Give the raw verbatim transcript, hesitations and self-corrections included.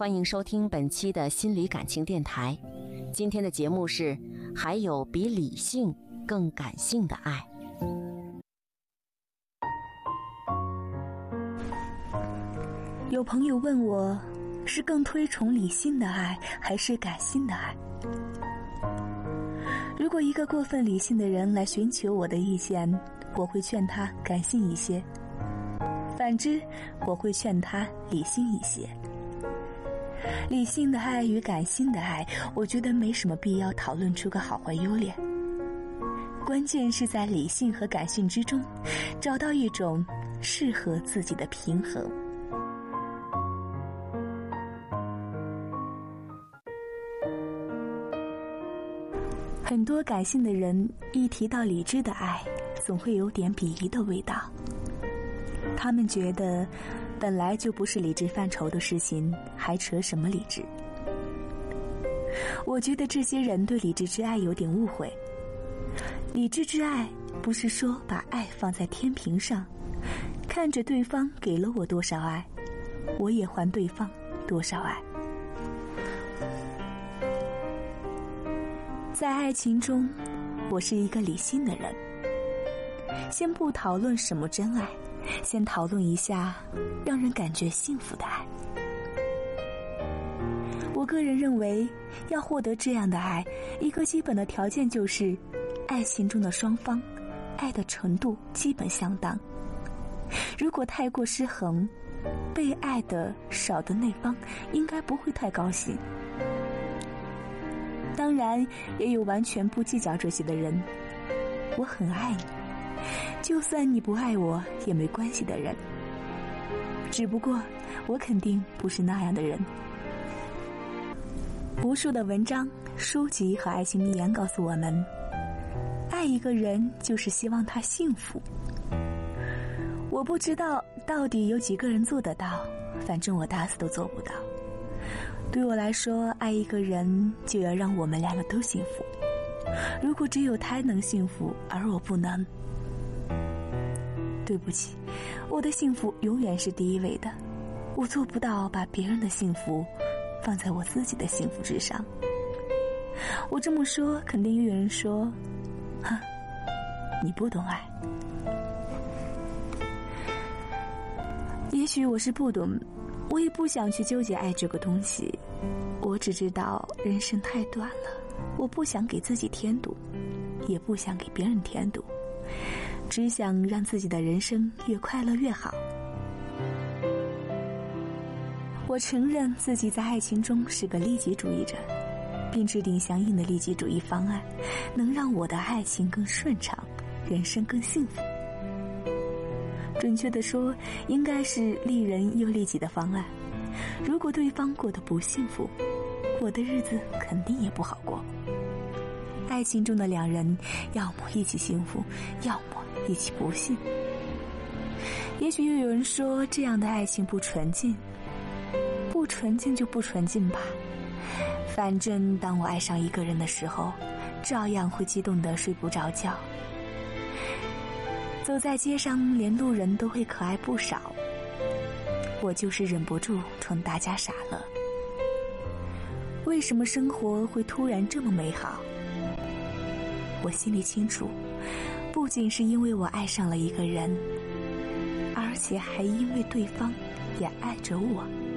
欢迎收听本期的心理感情电台。今天的节目是还有比理性更感性的爱。 有朋友问我，是更推崇理性的爱还是感性的爱？如果一个过分理性的人来寻求我的意见，我会劝他感性一些，反之我会劝他理性一些。理性的爱与感性的爱，我觉得没什么必要讨论出个好坏优劣，关键是在理性和感性之中找到一种适合自己的平衡。很多感性的人一提到理智的爱，总会有点鄙夷的味道。他们觉得本来就不是理智范畴的事情，还扯什么理智？我觉得这些人对理智之爱有点误会。理智之爱不是说把爱放在天平上，看着对方给了我多少爱，我也还对方多少爱。在爱情中，我是一个理性的人。先不讨论什么真爱，先讨论一下让人感觉幸福的爱。我个人认为，要获得这样的爱，一个基本的条件就是爱情中的双方爱的程度基本相当。如果太过失衡，被爱的少的那方应该不会太高兴。当然也有完全不计较这些的人，我很爱你，就算你不爱我也没关系的人。只不过我肯定不是那样的人。无数的文章、书籍和爱情名言告诉我们，爱一个人就是希望他幸福。我不知道到底有几个人做得到，反正我打死都做不到。对我来说，爱一个人就要让我们两个都幸福。如果只有他能幸福，而我不能，对不起，我的幸福永远是第一位的。我做不到把别人的幸福放在我自己的幸福之上。我这么说，肯定又有人说，哼，你不懂爱。也许我是不懂，我也不想去纠结爱这个东西。我只知道人生太短了，我不想给自己添堵，也不想给别人添堵，只想让自己的人生越快乐越好。我承认自己在爱情中是个利己主义者，并制定相应的利己主义方案，能让我的爱情更顺畅，人生更幸福。准确地说，应该是利人又利己的方案。如果对方过得不幸福，我的日子肯定也不好过。爱情中的两人，要么一起幸福，要么一起不幸。也许又有人说，这样的爱情不纯净。不纯净就不纯净吧，反正当我爱上一个人的时候，照样会激动得睡不着觉。走在街上，连路人都会可爱不少。我就是忍不住冲大家傻了。为什么生活会突然这么美好？我心里清楚，不仅是因为我爱上了一个人，而且还因为对方也爱着我。